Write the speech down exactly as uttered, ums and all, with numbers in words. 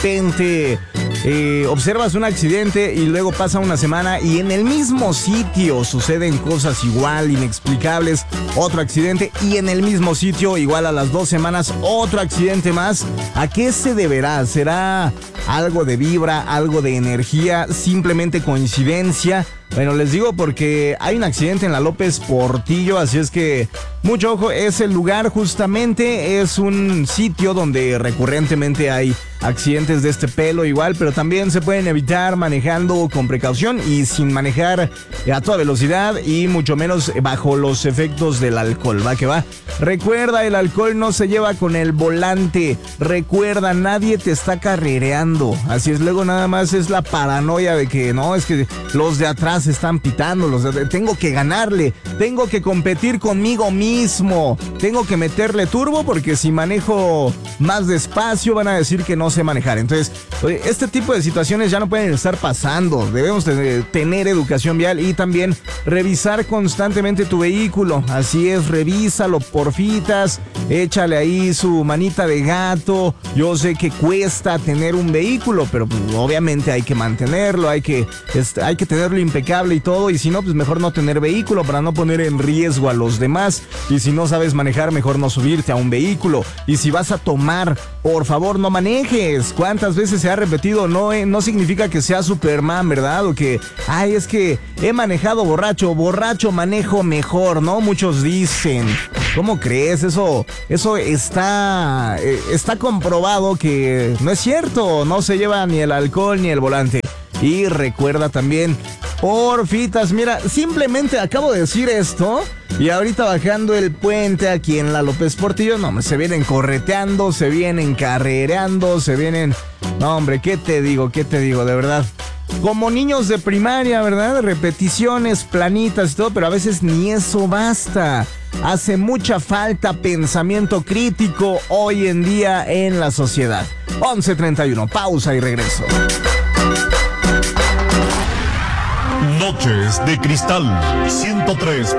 repente eh, observas un accidente y luego pasa una semana y en el mismo sitio suceden cosas igual, inexplicables, otro accidente y en el mismo sitio, igual a las dos semanas, otro accidente más. ¿A qué se deberá? ¿Será algo de vibra, algo de energía, simplemente coincidencia? Bueno, les digo porque hay un accidente en la López Portillo, así es que mucho ojo, es el lugar justamente, es un sitio donde recurrentemente hay accidentes de este pelo igual, pero también se pueden evitar manejando con precaución y sin manejar a toda velocidad y mucho menos bajo los efectos del alcohol, va que va. Recuerda, el alcohol no se lleva con el volante, recuerda, nadie te está carrereando, así es, luego nada más es la paranoia de que no, es que los de atrás están pitando, los de, tengo que ganarle, tengo que competir conmigo mismo, tengo que meterle turbo porque si manejo más despacio van a decir que no sé manejar. Entonces, este tipo de situaciones ya no pueden estar pasando. Debemos de tener educación vial y también revisar constantemente tu vehículo. Así es, revísalo, porfitas, échale ahí su manita de gato. Yo sé que cuesta tener un vehículo, pero pues, obviamente hay que mantenerlo, hay que, este, hay que tenerlo impecable y todo, y si no, pues mejor no tener vehículo para no poner en riesgo a los demás. Y si no sabes manejar, mejor no subirte a un vehículo. Y si vas a tomar, por favor no manejes. ¿Cuántas veces se ha repetido? No, eh, no significa que sea Superman, ¿verdad? O que, ay, es que he manejado borracho, borracho manejo mejor, ¿no? Muchos dicen. ¿Cómo crees? Eso, eso está, eh, está comprobado que no es cierto. No se lleva ni el alcohol ni el volante. Y recuerda también, porfitas, mira, simplemente acabo de decir esto y ahorita bajando el puente aquí en la López Portillo, no, hombre, se vienen correteando, se vienen carrereando, se vienen... No, hombre, ¿qué te digo? ¿Qué te digo? De verdad. Como niños de primaria, ¿verdad? Repeticiones, planitas y todo, pero a veces ni eso basta. Hace mucha falta pensamiento crítico hoy en día en la sociedad. once treinta y uno, pausa y regreso. Noches de Cristal ciento tres